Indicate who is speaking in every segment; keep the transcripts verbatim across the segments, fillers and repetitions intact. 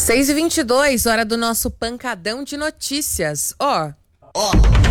Speaker 1: seis e vinte e dois, hora do nosso pancadão de notícias. Ó.
Speaker 2: Ó.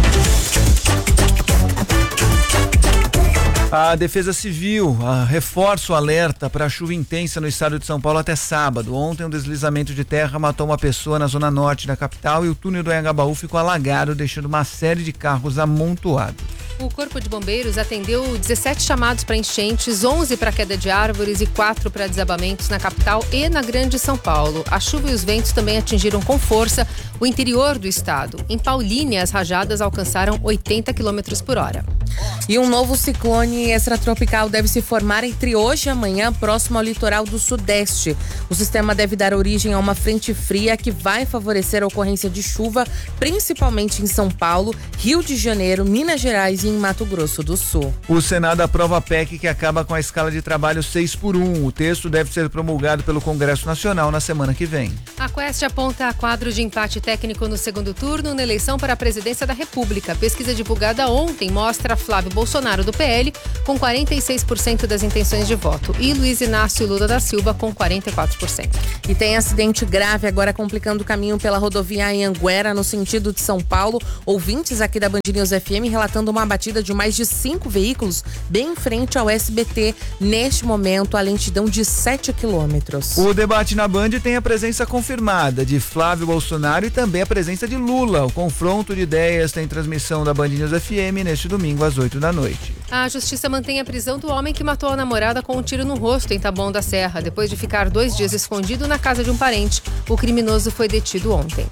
Speaker 3: A Defesa Civil a, reforça o alerta para chuva intensa no estado de São Paulo até sábado. Ontem, um deslizamento de terra matou uma pessoa na zona norte da capital e o túnel do Anhangabaú ficou alagado, deixando uma série de carros amontoados.
Speaker 4: O Corpo de Bombeiros atendeu dezessete chamados para enchentes, onze para queda de árvores e quatro para desabamentos na capital e na Grande São Paulo. A chuva e os ventos também atingiram com força o interior do estado. Em Paulínia, as rajadas alcançaram oitenta quilômetros por hora.
Speaker 1: E um novo ciclone extratropical deve se formar entre hoje e amanhã, próximo ao litoral do Sudeste. O sistema deve dar origem a uma frente fria que vai favorecer a ocorrência de chuva, principalmente em São Paulo, Rio de Janeiro, Minas Gerais e em Mato Grosso do Sul.
Speaker 3: O Senado aprova a P E C que acaba com a escala de trabalho seis por um. O texto deve ser promulgado pelo Congresso Nacional na semana que vem.
Speaker 4: A Quest aponta quadro de empate técnico no segundo turno na eleição para a presidência da República. A pesquisa divulgada ontem mostra Flávio Bolsonaro do P L com quarenta e seis por cento das intenções de voto e Luiz Inácio Lula da Silva com quarenta e quatro por cento.
Speaker 1: E tem acidente grave agora complicando o caminho pela rodovia Anhanguera no sentido de São Paulo. Ouvintes aqui da Band News F M relatando uma batida de mais de cinco veículos bem em frente ao S B T. Neste momento, a lentidão de sete quilômetros.
Speaker 3: O debate na Band tem a presença confirmada de Flávio Bolsonaro e também a presença de Lula. O confronto de ideias tem transmissão da Band News F M neste domingo às oito da noite.
Speaker 4: A justiça mantém a prisão do homem que matou a namorada com um tiro no rosto em Taboão da Serra, depois de ficar dois dias escondido na casa de um parente. O criminoso foi detido ontem.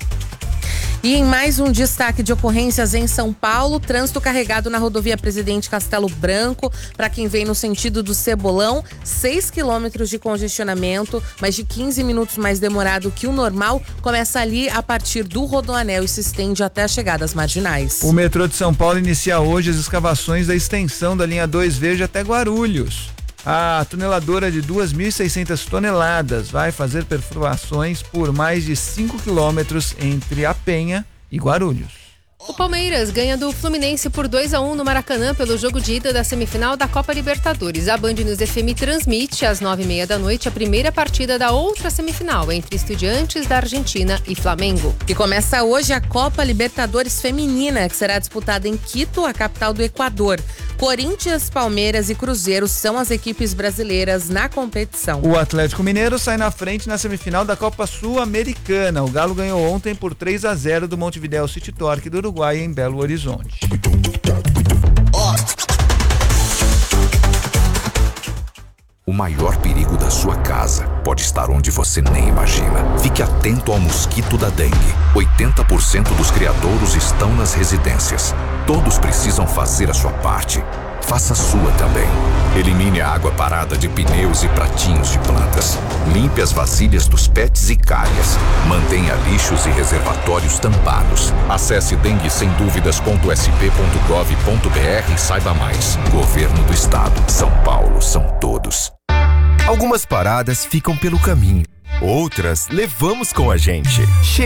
Speaker 1: E em mais um destaque de ocorrências em São Paulo, trânsito carregado na rodovia Presidente Castelo Branco. Para quem vem no sentido do Cebolão, seis quilômetros de congestionamento, mais de quinze minutos mais demorado que o normal. Começa ali a partir do Rodoanel e se estende até a chegada às Marginais.
Speaker 3: O metrô de São Paulo inicia hoje as escavações da extensão da linha dois Verde até Guarulhos. A tuneladora de duas mil e seiscentas toneladas vai fazer perfurações por mais de cinco quilômetros entre a Penha e Guarulhos.
Speaker 4: O Palmeiras ganha do Fluminense por dois a um no Maracanã pelo jogo de ida da semifinal da Copa Libertadores. A Band News F M transmite às nove e meia da noite a primeira partida da outra semifinal entre Estudiantes da Argentina e Flamengo.
Speaker 1: E começa hoje a Copa Libertadores Feminina, que será disputada em Quito, a capital do Equador. Corinthians, Palmeiras e Cruzeiro são as equipes brasileiras na competição.
Speaker 3: O Atlético Mineiro sai na frente na semifinal da Copa Sul-Americana. O Galo ganhou ontem por três a zero do Montevidéu City Torque do Uruguai em Belo Horizonte.
Speaker 5: O maior perigo da sua casa pode estar onde você nem imagina. Fique atento ao mosquito da dengue. oitenta por cento dos criadouros estão nas residências. Todos precisam fazer a sua parte. Faça a sua também. Elimine a água parada de pneus e pratinhos de plantas. Limpe as vasilhas dos pets e calhas. Mantenha lixos e reservatórios tampados. Acesse dengue sem dúvidas ponto s p ponto gov ponto b r e saiba mais. Governo do Estado. São Paulo são todos.
Speaker 6: Algumas paradas ficam pelo caminho. Outras levamos com a gente.